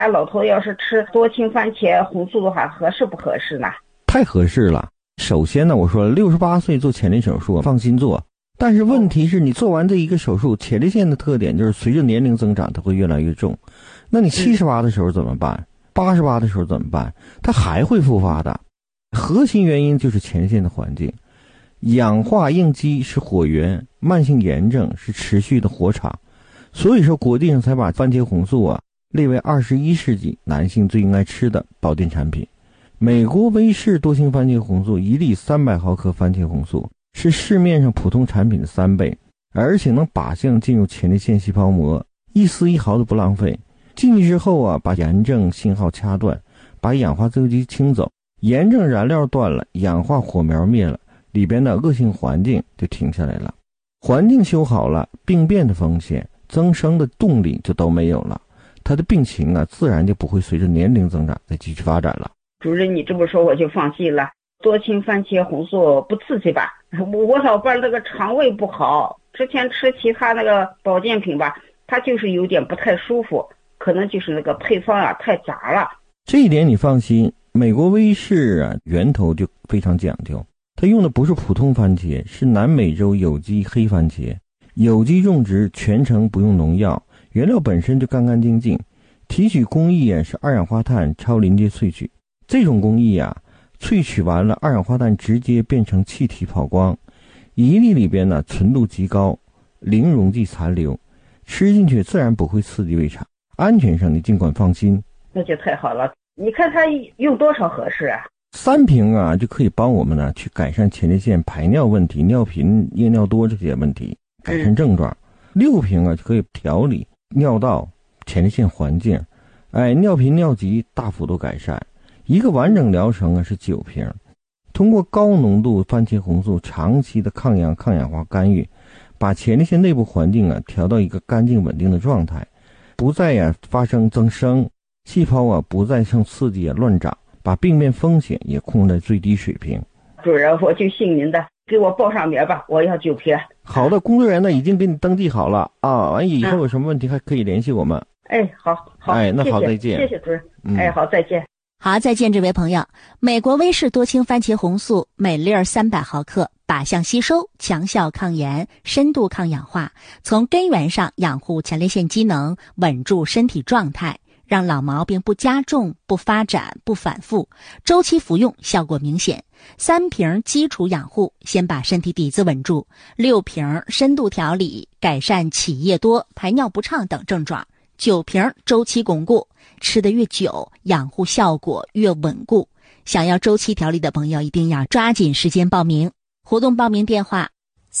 老头要是吃多青番茄红素的话，合适不合适呢？ 太合适了。首先呢，我说了68岁做前列手术放心做，但是问题是你做完这一个手术，前列腺的特点就是随着年龄增长它会越来越重。那你78的时候怎么办？88的时候怎么办？它还会复发的。核心原因就是前列腺的环境，氧化应激是火源，慢性炎症是持续的火场。所以说国际上才把番茄红素列为21世纪男性最应该吃的保健产品。美国威士多氢番茄红素1粒300毫克番茄红素是市面上普通产品的3倍，而且能靶向进入前列腺细胞膜，一丝一毫都不浪费。进去之后把炎症信号掐断，把氧化自由基清走，炎症燃料断了，氧化火苗灭了，里边的恶性环境就停下来了。环境修好了，病变的风险、增生的动力就都没有了，他的病情自然就不会随着年龄增长再继续发展了。 主任，你这么说我就放心了。多氢番茄红素不刺激吧？我老伴那个肠胃不好，之前吃其他那个保健品吧，他就是有点不太舒服，可能就是那个配方太杂了。 这一点你放心，美国威士源头就非常讲究，它用的不是普通番茄，是南美洲有机黑番茄，有机种植，全程不用农药，原料本身就干干净净。提取工艺是二氧化碳超临界萃取，这种工艺萃取完了二氧化碳直接变成气体跑光，一粒里边纯度极高，零溶剂残留，吃进去自然不会刺激胃肠，安全上你尽管放心。 那就太好了。你看他用多少合适 3瓶就可以帮我们去改善前列腺排尿问题、尿频、夜尿多这些问题，改善症状。6瓶就可以调理尿道、前列腺环境，尿频尿急大幅度改善。一个完整疗程是9瓶，通过高浓度番茄红素长期的抗氧化干预，把前列腺内部环境调到一个干净稳定的状态，不再发生增生，细胞不再受刺激乱长，把病变风险也控制在最低水平。 主任，我就信您的，给我报上名吧，我要9瓶。 好的，工作人员已经给你登记好了完以后有什么问题还可以联系我们。 好， 那好，再见。 谢谢主任。好，再见。 好，再见，这位朋友。美国威士多氢番茄红素每粒300毫克，靶向吸收，强效抗炎，深度抗氧化，从根源上养护前列腺机能，稳住身体状态，让老毛病不加重、不发展、不反复。周期服用效果明显。3瓶基础养护，先把身体底子稳住；6瓶深度调理，改善起夜多、排尿不畅等症状；9瓶周期巩固，吃得越久，养护效果越稳固。想要周期调理的朋友一定要抓紧时间报名。活动报名电话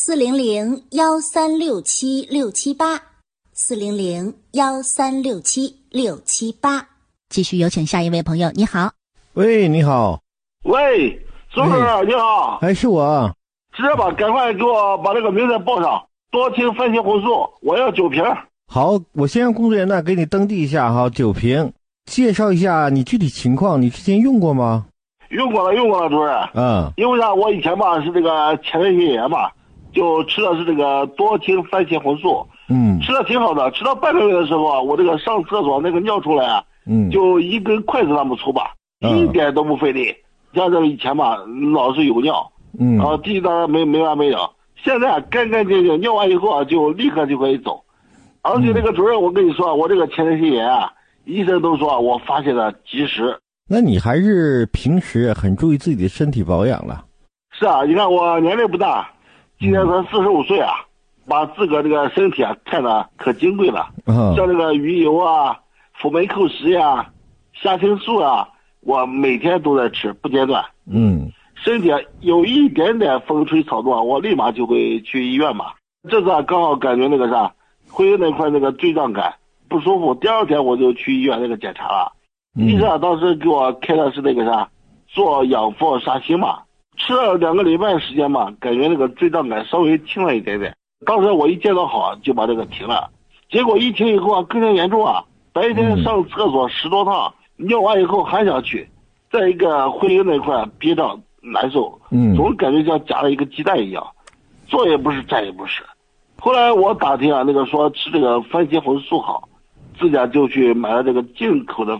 400-1367-678，400-1367-678。继续有请下一位朋友。你好。 喂，你好。 喂，朱主任你好。 是我。 是这吧，赶快给我把这个名字报上，多氢番茄红素，我要9瓶。 好，我先让工作人员给你登记一下9瓶。介绍一下你具体情况，你之前用过吗？ 用过了，主任。因为我以前是这个前列腺炎就吃的是这个多氢番茄红素。吃的挺好的，吃到半个月的时候我这个上厕所那个尿出来就一根筷子那么粗吧，一点都不费力。像这个以前老是有尿，滴答没完没了。现在干干净净，尿完以后就立刻就可以走。而且这个主任，我跟你说，我这个前列腺炎医生都说我发现的及时。 那你还是平时很注意自己的身体保养了。 是你看我年龄不大，今年才45岁把自个这个身体看得可金贵了。像这个鱼油辅酶扣10虾青素我每天都在吃，不间断。身体有一点点风吹草动我立马就会去医院这次刚好感觉那个会有那块那个坠胀感不舒服，第2天我就去医院那个检查了。医生当时给我开的是那个做氧氟沙星吃了2个礼拜时间感觉那个坠胀感稍微轻了一点点。当时我一见到好就把这个停了，结果一停以后更加严重白天上厕所10多趟，尿完以后还想去，在一个会阴那块憋胀难受，总感觉像夹了一个鸡蛋一样，坐也不是站也不是。后来我打听那个说吃这个番茄红素好， 自家就去买了这个进口的